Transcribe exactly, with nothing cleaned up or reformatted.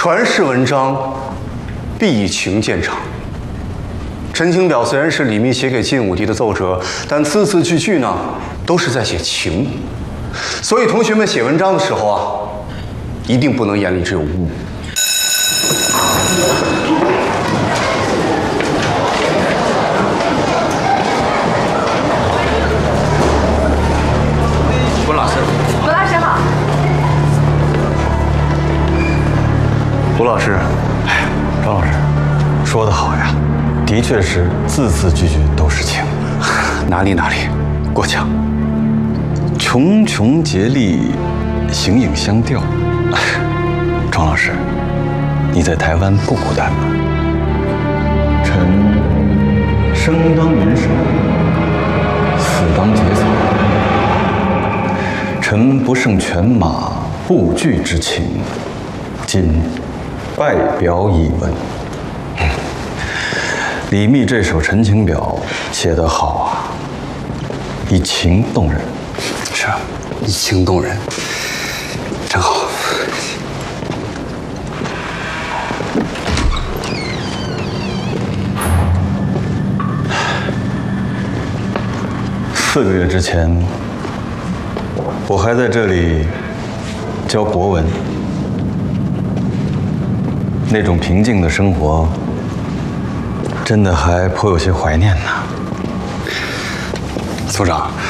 传世文章必以情见长。《陈情表》虽然是李密写给晋武帝的奏折，但字字句句呢都是在写情，所以同学们写文章的时候啊，一定不能眼里只有物。温老师， 罗老师好。 吴老师， 哎，张老师，说得好呀，的确是字字句句都是情。 哪里哪里，过奖。 茕茕孑立，形影相吊。庄老师，你在台湾不孤单吧？臣生当云上，死当节草。臣不胜犬马不惧之情，今拜表以闻。李密这首《陈情表》写得好啊，以情动人。 是啊，以情动人，真好。 四个月之前，我还在这里教国文，那种平静的生活，真的还颇有些怀念呢。 所长，